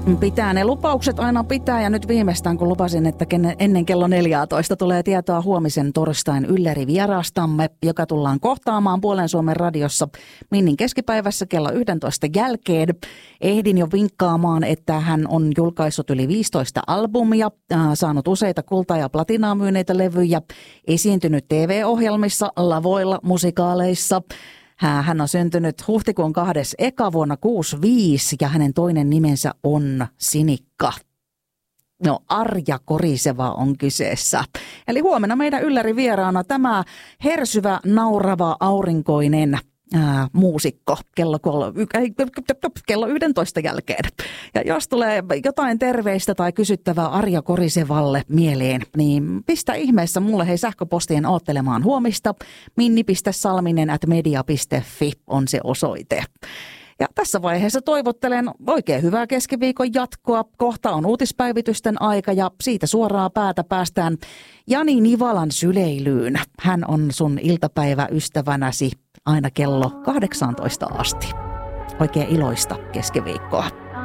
Pitää ne lupaukset aina pitää ja nyt viimeistään kun lupasin, että ennen kello 14 tulee tietoa huomisen torstain ylläri-vierastamme, joka tullaan kohtaamaan Puolen Suomen radiossa Minnin keskipäivässä kello 11 jälkeen. Ehdin jo vinkkaamaan, että hän on julkaissut yli 15 albumia, saanut useita kulta- ja platinaa myyneitä levyjä, esiintynyt TV-ohjelmissa, lavoilla, musikaaleissa. Hän on syntynyt huhtikuun 2. vuonna 65 ja hänen toinen nimensä on Sinikka. No, Arja Koriseva on kyseessä. Eli huomenna meidän ylläri-vieraana tämä hersyvä, naurava, aurinkoinen muusikko kello 11 jälkeen. Ja jos tulee jotain terveistä tai kysyttävää Arja Korisevalle mieleen, niin pistä ihmeessä mulle sähköpostien oottelemaan huomista. minni.salminen@media.fi on se osoite. Ja tässä vaiheessa toivottelen oikein hyvää keskiviikon jatkoa. Kohta on uutispäivitysten aika ja siitä suoraa päätä päästään Jani Nivalan syleilyyn. Hän on sun iltapäiväystävänäsi aina kello 18 asti. Oikein iloista keskiviikkoa.